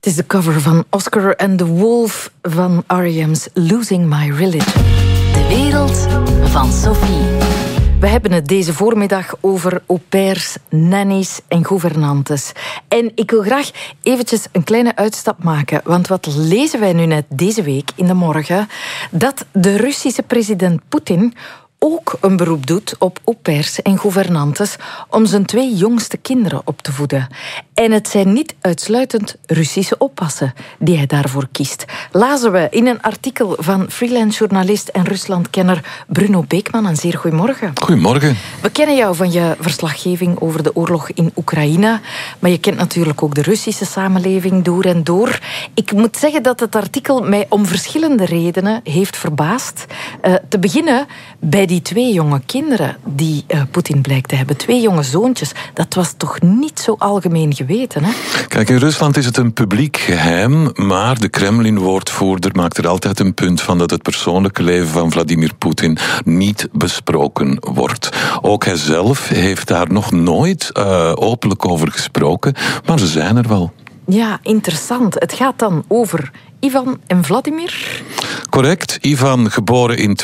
Het is de cover van Oscar and the Wolf van R.E.M's Losing My Religion. De wereld van Sophie. We hebben het deze voormiddag over au pairs, nannies en gouvernantes. En ik wil graag eventjes een kleine uitstap maken. Want wat lezen wij nu net deze week in de morgen? Dat de Russische president Poetin ook een beroep doet op au pairs en gouvernantes om zijn 2 jongste kinderen op te voeden. En het zijn niet uitsluitend Russische oppassen die hij daarvoor kiest. Lazen we in een artikel van freelance journalist en Ruslandkenner Bruno Beekman. Een zeer goedemorgen. Goedemorgen. We kennen jou van je verslaggeving over de oorlog in Oekraïne, maar je kent natuurlijk ook de Russische samenleving door en door. Ik moet zeggen dat het artikel mij om verschillende redenen heeft verbaasd. Te beginnen bij die 2 jonge kinderen die Poetin blijkt te hebben. 2 jonge zoontjes. Dat was toch niet zo algemeen geweten, hè? Kijk, in Rusland is het een publiek geheim, maar de Kremlin-woordvoerder maakt er altijd een punt van dat het persoonlijke leven van Vladimir Poetin niet besproken wordt. Ook hij zelf heeft daar nog nooit openlijk over gesproken, maar ze zijn er wel. Ja, interessant. Het gaat dan over Ivan en Vladimir? Correct. Ivan geboren in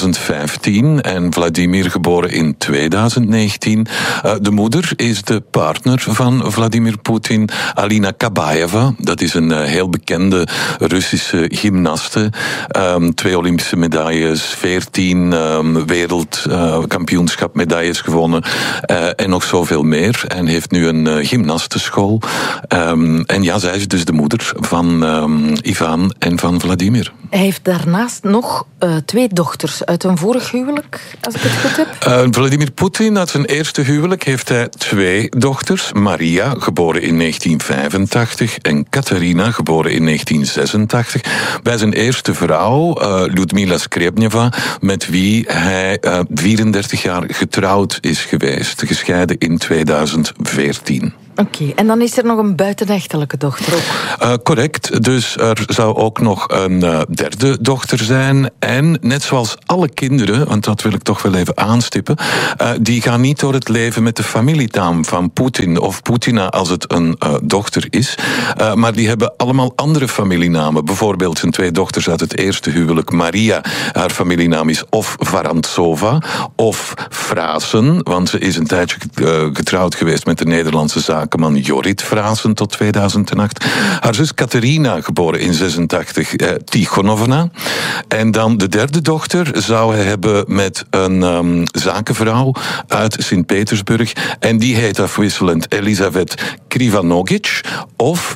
2015 en Vladimir geboren in 2019. De moeder is de partner van Vladimir Poetin, Alina Kabaeva. Dat is een heel bekende Russische gymnaste. 2 Olympische medailles, 14 wereldkampioenschap medailles gewonnen en nog zoveel meer. En heeft nu een gymnastenschool. En ja, zij is dus de moeder van Ivan en van Vladimir. Hij heeft daarnaast nog 2 dochters uit een vorig huwelijk, als ik het goed heb. Vladimir Poetin, uit zijn eerste huwelijk heeft hij 2 dochters. Maria, geboren in 1985, en Katerina, geboren in 1986. Bij zijn eerste vrouw, Lyudmila Skrebneva, met wie hij 34 jaar getrouwd is geweest. Gescheiden in 2014. Oké, en dan is er nog een buitenechtelijke dochter ook. Correct, dus er zou ook nog een 3e dochter zijn. En net zoals alle kinderen, want dat wil ik toch wel even aanstippen, die gaan niet door het leven met de familienaam van Poetin of Putina als het een dochter is. Maar die hebben allemaal andere familienamen. Bijvoorbeeld zijn 2 dochters uit het eerste huwelijk. Maria, haar familienaam is of Varantsova of Frasen, want ze is een tijdje getrouwd geweest met de Nederlandse zakenman Jorit Frasen tot 2008. Haar zus Katerina, geboren in 86, Tichonovna. En dan de 3e dochter zou hij hebben met een zakenvrouw uit Sint-Petersburg. En die heet afwisselend Elisabeth Krivanogic of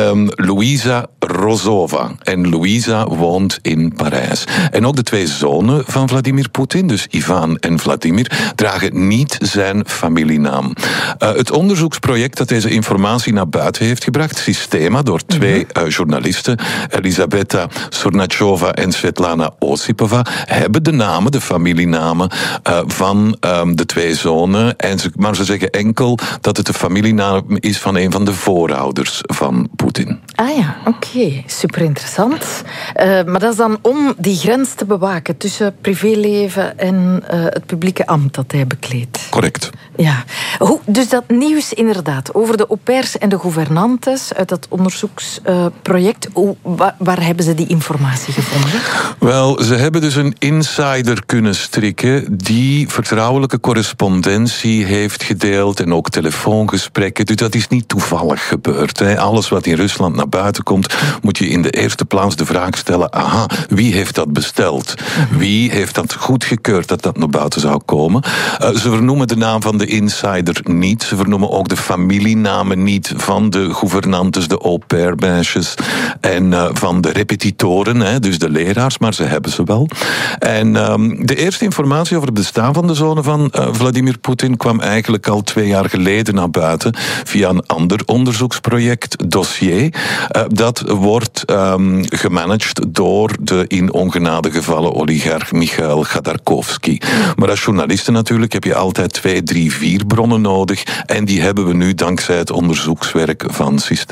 Luisa Rozova. En Luisa woont in Parijs. En ook de 2 zonen van Vladimir Poetin, dus Ivan en Vladimir, dragen niet zijn familienaam. Het onderzoeksproject dat deze informatie naar buiten heeft gebracht, Systema, door 2 journalisten, Elisabetta Surnachova en Svetlana Osipova, hebben de namen, de familienamen van de 2 zonen. Maar ze zeggen enkel dat het de familienaam is van een van de voorouders van Poetin. Ah ja, oké. Super interessant. Maar dat is dan om die grens te bewaken tussen privéleven en het publieke ambt dat hij bekleedt. Correct. Ja. Dus dat nieuws inderdaad over de au pairs en de gouvernantes uit dat onderzoeksproject. Waar hebben ze die informatie gevonden? Wel, ze hebben dus een insider kunnen strikken die vertrouwelijke correspondentie heeft gedeeld en ook telefoongesprekken. Dus dat is niet toevallig gebeurd. Hè. Alles wat in Rusland naar buiten komt, moet je in de eerste plaats de vraag stellen, aha, wie heeft dat besteld? Wie heeft dat goedgekeurd dat dat naar buiten zou komen? Ze vernoemen de naam van de insider niet. Ze vernoemen ook de familienamen niet van de gouvernantes, de au pair meisjes en van de repetitoren, hè, dus de leraars, maar ze hebben ze wel. En de eerste informatie over het bestaan van de zonen van Vladimir Poetin kwam eigenlijk al 2 jaar geleden naar buiten via een ander onderzoeksproject, Dossier. Dat wordt gemanaged door de in ongenade gevallen oligarch Michail Khodorkovsky. Maar als journalisten natuurlijk heb je altijd 2, 3, 4 bronnen nodig en die hebben we nu dankzij het onderzoekswerk van Systema.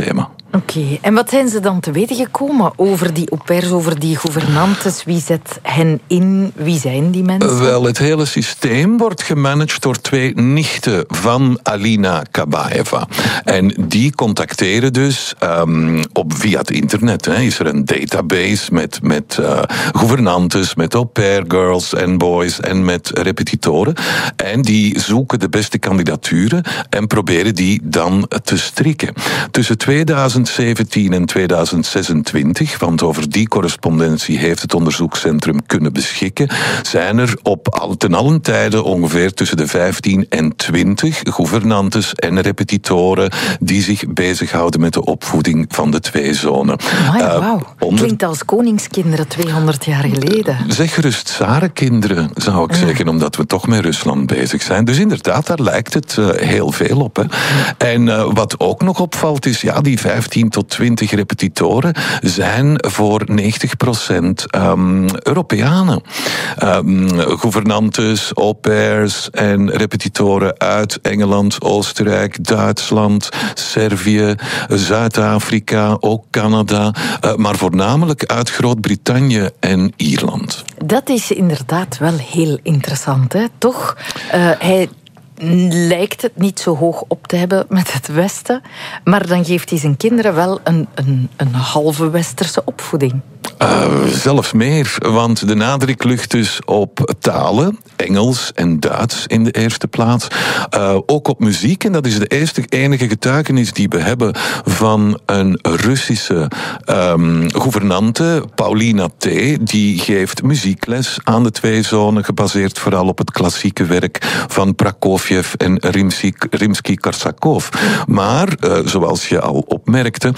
Oké, en wat zijn ze dan te weten gekomen over die au pairs, over die gouvernantes? Wie zet hen in? Wie zijn die mensen? Wel, het hele systeem wordt gemanaged door 2 nichten van Alina Kabaeva. En die contacteren dus via het internet. Is er een database met gouvernantes, met au pair girls en boys en met repetitoren. En die zoeken de beste kandidaturen en proberen die dan te strikken. Tussen 2017 en 2026, want over die correspondentie heeft het onderzoekscentrum kunnen beschikken, zijn er ten allen tijde ongeveer tussen de 15 en 20 gouvernantes en repetitoren die zich bezighouden met de opvoeding van de 2 zonen. Wauw. Klinkt als koningskinderen 200 jaar geleden. Zeg gerust zarenkinderen, zou ik zeggen, omdat we toch met Rusland bezig zijn. Dus inderdaad, daar lijkt het heel veel op. Hè. En wat ook nog opvalt is, die 15 tot 20 repetitoren zijn voor 90% Europeanen. Gouvernantes, au pairs en repetitoren uit Engeland, Oostenrijk, Duitsland, Servië, Zuid-Afrika, ook Canada, maar voornamelijk uit Groot-Brittannië en Ierland. Dat is inderdaad wel heel interessant, hè? Toch? Hij lijkt het niet zo hoog op te hebben met het Westen, maar dan geeft hij zijn kinderen wel een halve westerse opvoeding. Zelfs meer, want de nadruk ligt dus op talen, Engels en Duits in de eerste plaats. Ook op muziek, en dat is de enige getuigenis die we hebben van een Russische gouvernante, Paulina T., die geeft muziekles aan de 2 zonen, gebaseerd vooral op het klassieke werk van Prokofjev en Rimsky-Korsakov. Maar, zoals je al opmerkte,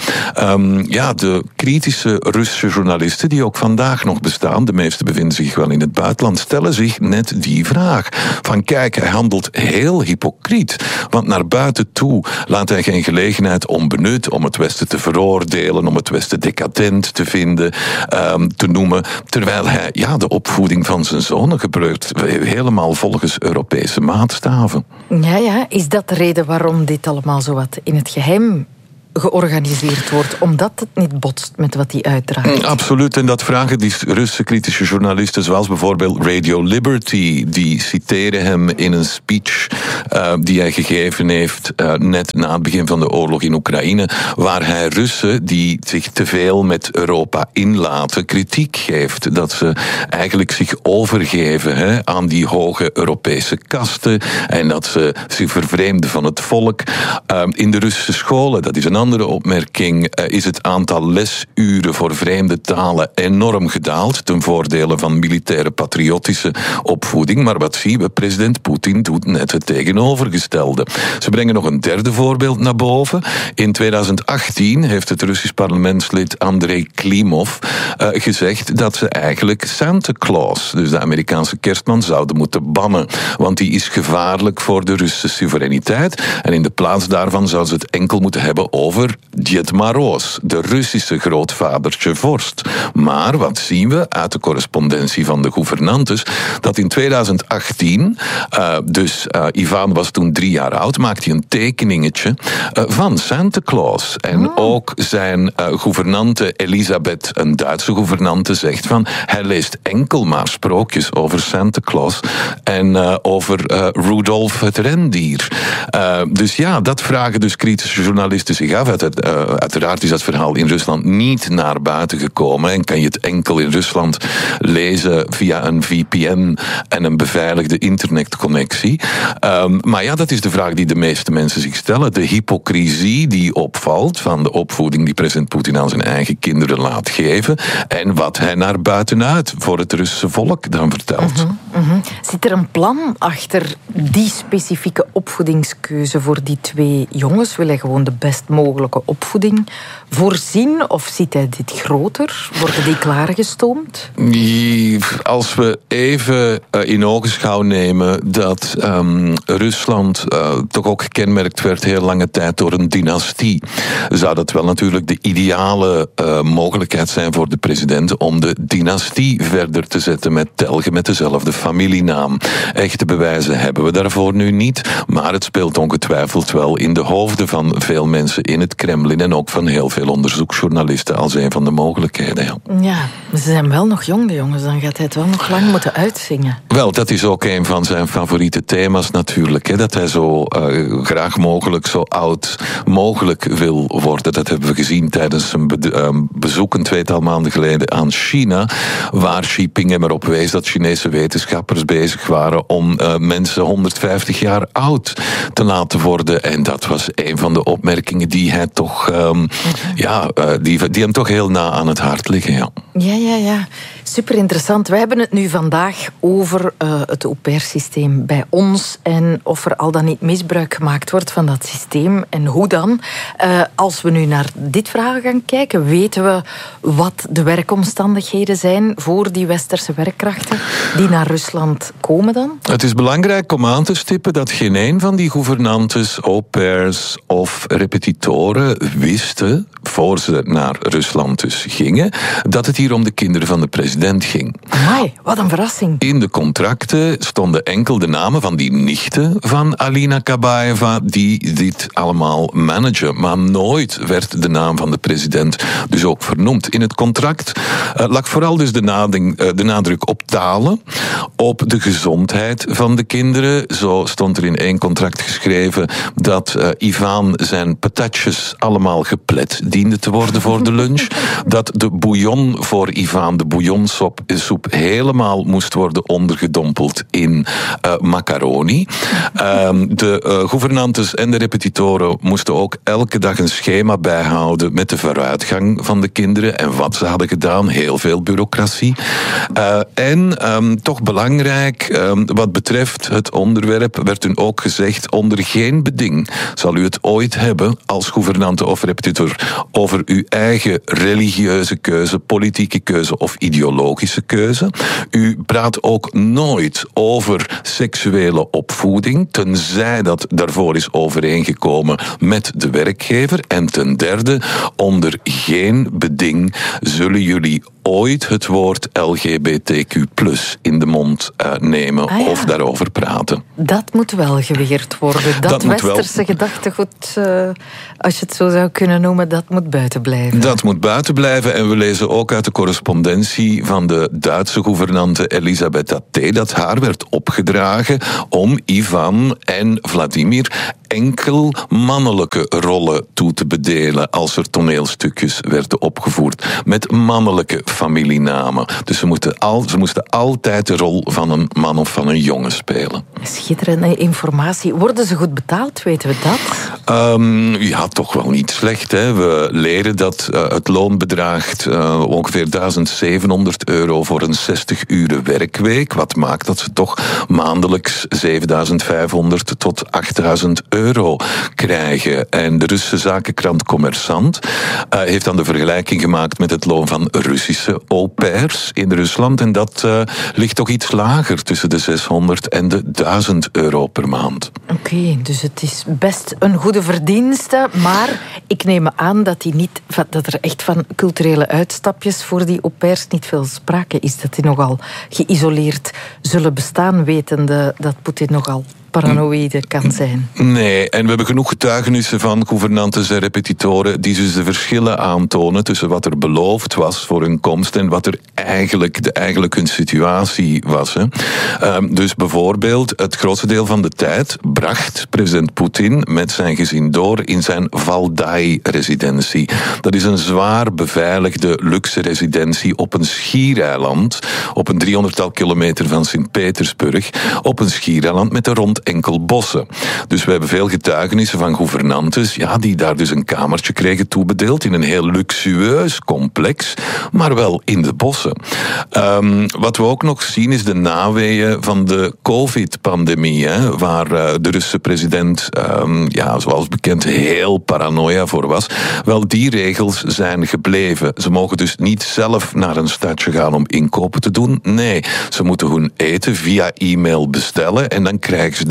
de kritische Russische journalisten die ook vandaag nog bestaan, de meeste bevinden zich wel in het buitenland, stellen zich net die vraag. Van kijk, hij handelt heel hypocriet, want naar buiten toe laat hij geen gelegenheid onbenut om het Westen te veroordelen, om het Westen decadent te vinden, te noemen, terwijl hij de opvoeding van zijn zonen gebruikt, helemaal volgens Europese maatstaven. Ja, is dat de reden waarom dit allemaal zo wat in het geheim georganiseerd wordt, omdat het niet botst met wat hij uitdraagt? Absoluut, en dat vragen die Russische kritische journalisten, zoals bijvoorbeeld Radio Liberty, die citeren hem in een speech die hij gegeven heeft net na het begin van de oorlog in Oekraïne, waar hij Russen die zich te veel met Europa inlaten kritiek geeft. Dat ze eigenlijk zich overgeven aan die hoge Europese kasten en dat ze zich vervreemden van het volk. In de Russische scholen, dat is een andere opmerking, is het aantal lesuren voor vreemde talen enorm gedaald ten voordele van militaire patriotische opvoeding. Maar wat zien we? President Poetin doet net het tegenovergestelde. Ze brengen nog een derde voorbeeld naar boven. In 2018 heeft het Russisch parlementslid Andrei Klimov gezegd dat ze eigenlijk Santa Claus, dus de Amerikaanse kerstman, zouden moeten bannen. Want die is gevaarlijk voor de Russische soevereiniteit. En in de plaats daarvan zouden ze het enkel moeten hebben over Djed Moroz, de Russische grootvadertje vorst. Maar wat zien we uit de correspondentie van de gouvernantes? Dat in 2018, Ivan was toen 3 jaar oud, maakte hij een tekeningetje van Santa Claus. En ook zijn gouvernante Elisabeth, een Duitse gouvernante, zegt van hij leest enkel maar sprookjes over Santa Claus en over Rudolf het rendier. Dus dat vragen dus kritische journalisten zich af. Uiteraard is dat verhaal in Rusland niet naar buiten gekomen en kan je het enkel in Rusland lezen via een VPN en een beveiligde internetconnectie. Maar dat is de vraag die de meeste mensen zich stellen. De hypocrisie die opvalt van de opvoeding die president Poetin aan zijn eigen kinderen laat geven en wat hij naar buitenuit voor het Russische volk dan vertelt. Zit er een plan achter die specifieke opvoedingskeuze voor die 2 jongens? Wil hij gewoon de best mogelijke opvoeding voorzien? Of ziet hij dit groter? Worden die klaargestoomd? Als we even in ogenschouw nemen dat Rusland toch ook gekenmerkt werd heel lange tijd door een dynastie, zou dat wel natuurlijk de ideale mogelijkheid zijn voor de president om de dynastie verder te zetten met telgen met dezelfde familie. familienaam. Echte bewijzen hebben we daarvoor nu niet, maar het speelt ongetwijfeld wel in de hoofden van veel mensen in het Kremlin en ook van heel veel onderzoeksjournalisten als een van de mogelijkheden. Ja, ze zijn wel nog jong, de jongens. Dan gaat hij het wel nog lang moeten uitzingen. Wel, dat is ook een van zijn favoriete thema's natuurlijk. Hè, dat hij zo graag mogelijk zo oud mogelijk wil worden. Dat hebben we gezien tijdens een bezoek een tweetal maanden geleden aan China, waar Xi Jinping hem erop wees dat Chinese wetenschappers bezig waren om mensen 150 jaar oud te laten worden. En dat was een van de opmerkingen die hij toch, die hem toch heel na aan het hart liggen. Ja. Ja. Super interessant. We hebben het nu vandaag over het au-pair-systeem bij ons en of er al dan niet misbruik gemaakt wordt van dat systeem en hoe dan. Als we nu naar dit verhaal gaan kijken, weten we wat de werkomstandigheden zijn voor die westerse werkkrachten die naar Rusland komen dan? Het is belangrijk om aan te stippen dat geen een van die gouvernantes, au-pairs of repetitoren wisten, voor ze naar Rusland dus gingen, dat het hier om de kinderen van de president ging. Amai, wat een verrassing. In de contracten stonden enkel de namen van die nichten van Alina Kabaeva die dit allemaal managen, maar nooit werd de naam van de president dus ook vernoemd. In het contract lag vooral dus de nadruk op talen, op de gezondheid van de kinderen. Zo stond er in één contract geschreven dat Ivan zijn patatjes allemaal geplet diende te worden voor de lunch. Dat de bouillon voor Ivan, de bouillonsoep, helemaal moest worden ondergedompeld in macaroni. De gouvernantes en de repetitoren moesten ook elke dag een schema bijhouden met de vooruitgang van de kinderen en wat ze hadden gedaan. Heel veel bureaucratie. En toch belangrijk, wat betreft het onderwerp, werd hun ook gezegd, onder geen beding zal u het ooit hebben als gouvernante of repetitor over uw eigen religieuze keuze, politieke keuze of ideologische keuze. U praat ook nooit over seksuele opvoeding, tenzij dat daarvoor is overeengekomen met de werkgever. En ten derde, onder geen beding zullen jullie ooit het woord LGBTQ+ in de mond nemen of daarover praten. Dat moet wel geweerd worden. Dat westerse gedachtegoed, als je het zo zou kunnen noemen, dat moet buiten blijven. Dat moet buiten blijven en we lezen ook uit de correspondentie van de Duitse gouvernante Elisabeth T. dat haar werd opgedragen om Ivan en Vladimir enkel mannelijke rollen toe te bedelen als er toneelstukjes werden opgevoerd met mannelijke familienamen. Dus ze moesten altijd de rol van een man of van een jongen spelen. Schitterende informatie. Worden ze goed betaald, weten we dat? Ja, toch wel niet slecht. Hè. We leren dat het loon bedraagt ongeveer €1.700 voor een 60-uren werkweek. Wat maakt dat ze toch maandelijks €7.500 tot €8.000 krijgen. En de Russische zakenkrant Commerçant heeft dan de vergelijking gemaakt met het loon van Russische au-pairs in Rusland. En dat ligt toch iets lager, tussen de €600 en de €1.000 per maand. Oké, dus het is best een goede verdienste, maar ik neem aan dat er echt van culturele uitstapjes voor die au-pairs niet veel sprake is. Dat die nogal geïsoleerd zullen bestaan, wetende dat Poetin nogal paranoïde kan zijn. Nee, en we hebben genoeg getuigenissen van gouvernantes en repetitoren die dus de verschillen aantonen tussen wat er beloofd was voor hun komst en wat er eigenlijk hun situatie was. Hè. Dus bijvoorbeeld, het grootste deel van de tijd bracht president Poetin met zijn gezin door in zijn Valdai-residentie. Dat is een zwaar beveiligde luxe residentie op een schiereiland, op een 300-tal kilometer van Sint-Petersburg, op een schiereiland met er rond enkel bossen. Dus we hebben veel getuigenissen van gouvernantes, die daar dus een kamertje kregen toebedeeld in een heel luxueus complex, maar wel in de bossen. Wat we ook nog zien is de naweeën van de COVID-pandemie, waar de Russische president, zoals bekend, heel paranoia voor was. Wel, die regels zijn gebleven. Ze mogen dus niet zelf naar een stadje gaan om inkopen te doen. Nee, ze moeten hun eten via e-mail bestellen en dan krijgen ze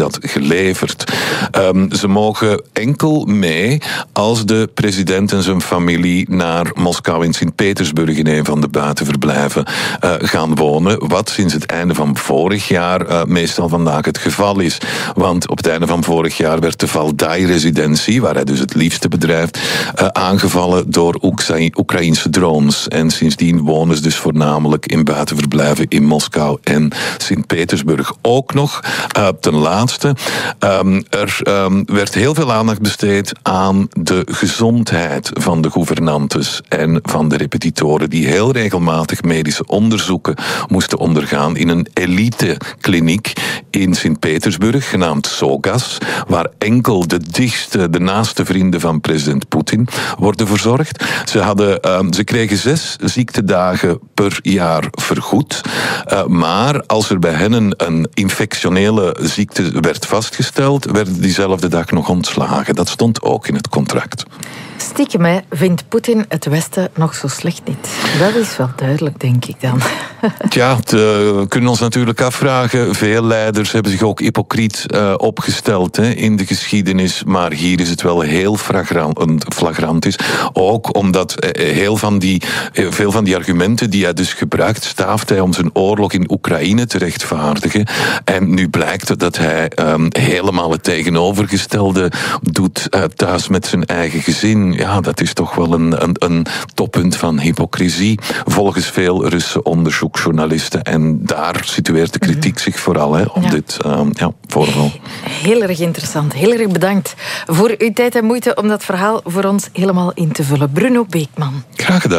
dat geleverd. Ze mogen enkel mee als de president en zijn familie naar Moskou en Sint-Petersburg in een van de buitenverblijven gaan wonen. Wat sinds het einde van vorig jaar meestal vandaag het geval is. Want op het einde van vorig jaar werd de Valdai-residentie, waar hij dus het liefste bedrijft, aangevallen door Oekraïense drones. En sindsdien wonen ze dus voornamelijk in buitenverblijven in Moskou en Sint-Petersburg. Ook nog, ten laatste, er werd heel veel aandacht besteed aan de gezondheid van de gouvernantes en van de repetitoren die heel regelmatig medische onderzoeken moesten ondergaan in een elitekliniek in Sint-Petersburg, genaamd Sogas, waar enkel de naaste vrienden van president Poetin worden verzorgd. Ze kregen 6 ziektedagen per jaar vergoed, maar als er bij hen een infectionele ziekte werd vastgesteld, werden diezelfde dag nog ontslagen. Dat stond ook in het contract. Stiekem vindt Poetin het Westen nog zo slecht niet. Dat is wel duidelijk, denk ik dan. Ja, we kunnen ons natuurlijk afvragen. Veel leiders hebben zich ook hypocriet opgesteld in de geschiedenis. Maar hier is het wel heel flagrant is. Ook omdat veel van die argumenten die hij dus gebruikt, staaft hij om zijn oorlog in Oekraïne te rechtvaardigen. En nu blijkt dat hij helemaal het tegenovergestelde doet thuis met zijn eigen gezin. Ja, dat is toch wel een toppunt van hypocrisie, volgens veel Russe onderzoeksjournalisten. En daar situeert de kritiek zich vooral op dit voorval. Heel erg interessant. Heel erg bedankt voor uw tijd en moeite om dat verhaal voor ons helemaal in te vullen. Bruno Beekman. Graag gedaan.